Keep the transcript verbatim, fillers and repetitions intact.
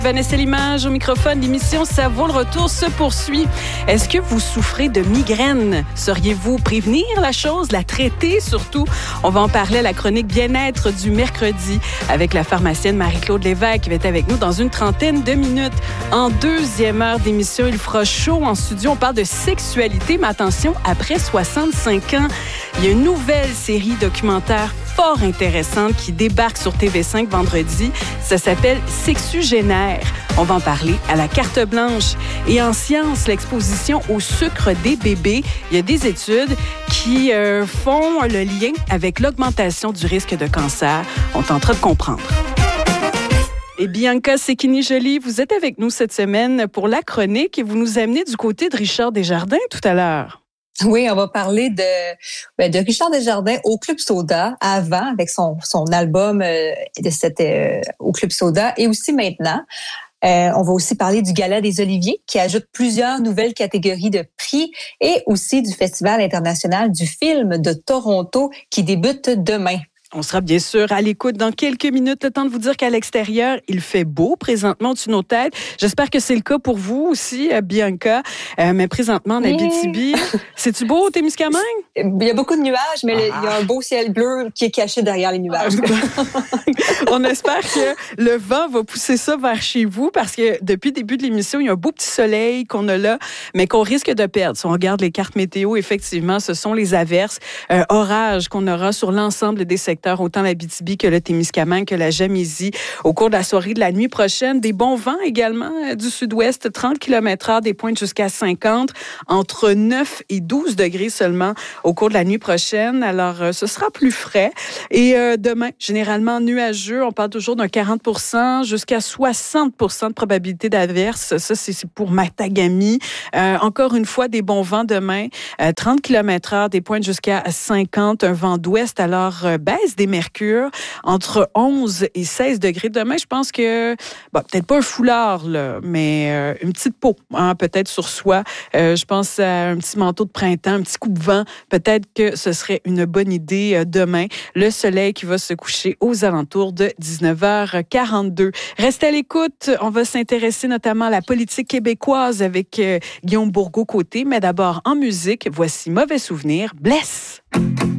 Vanessa Limage au microphone. L'émission Ça vaut le retour se poursuit. Est-ce que vous souffrez de migraine? Sauriez-vous prévenir la chose, la traiter surtout? On va en parler à la chronique bien-être du mercredi avec la pharmacienne Marie-Claude Lévesque qui va être avec nous dans une trentaine de minutes. En deuxième heure d'émission, il fera chaud en studio. On parle de sexualité, mais attention, après soixante-cinq ans, il y a une nouvelle série documentaire fort intéressante qui débarque sur T V cinq vendredi. Ça s'appelle Sexugénaire. On va en parler à la carte blanche. Et en sciences, l'exposition au sucre des bébés. Il y a des études qui euh, font le lien avec l'augmentation du risque de cancer. On tentera de comprendre. Et Bianca Cecchini-Joly, vous êtes avec nous cette semaine pour la chronique et vous nous amenez du côté de Richard Desjardins tout à l'heure. Oui, on va parler de, ben, de Richard Desjardins au Club Soda avant, avec son, son album euh, de cette, euh, au Club Soda, et aussi maintenant. Euh, on va aussi parler du Gala des Oliviers qui ajoute plusieurs nouvelles catégories de prix et aussi du Festival international du film de Toronto qui débute demain. On sera bien sûr à l'écoute dans quelques minutes. Le temps de vous dire qu'à l'extérieur, il fait beau présentement au-dessus de nos têtes. J'espère que c'est le cas pour vous aussi, Bianca. Euh, mais présentement, en Abitibi, c'est-tu beau au Témiscamingue? Il y a beaucoup de nuages, mais ah. il y a un beau ciel bleu qui est caché derrière les nuages. On espère que le vent va pousser ça vers chez vous parce que depuis le début de l'émission, il y a un beau petit soleil qu'on a là, mais qu'on risque de perdre. Si on regarde les cartes météo, effectivement, ce sont les averses, euh, orages qu'on aura sur l'ensemble des secteurs, autant l'Abitibi que le Témiscamingue, que la Jamaisie, au cours de la soirée de la nuit prochaine. Des bons vents également euh, du sud-ouest, trente kilomètres heure, des pointes jusqu'à cinquante, entre neuf et douze degrés seulement au cours de la nuit prochaine. Alors, euh, ce sera plus frais. Et euh, demain, généralement nuageux, on parle toujours d'un quarante pour cent jusqu'à soixante pour cent de probabilité d'averse. Ça, c'est, c'est pour Matagami. Euh, encore une fois, des bons vents demain, euh, trente kilomètres heure, des pointes jusqu'à cinquante, un vent d'ouest. Alors, euh, baisse des mercures entre onze et seize degrés. Demain, je pense que, bon, peut-être pas un foulard, là, mais euh, une petite peau, hein, peut-être sur soi. Euh, je pense à un petit manteau de printemps, un petit coupe-vent. Peut-être que ce serait une bonne idée euh, demain. Le soleil qui va se coucher aux alentours de dix-neuf heures quarante-deux. Restez à l'écoute. On va s'intéresser notamment à la politique québécoise avec euh, Guillaume Bourgault-Côté. Mais d'abord, en musique, voici Mauvais souvenir, Blesse.